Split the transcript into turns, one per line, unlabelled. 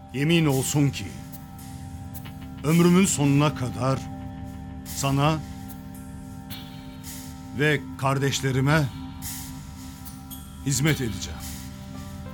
Yemin olsun ki ömrümün sonuna kadar sana ve kardeşlerime hizmet edeceğim.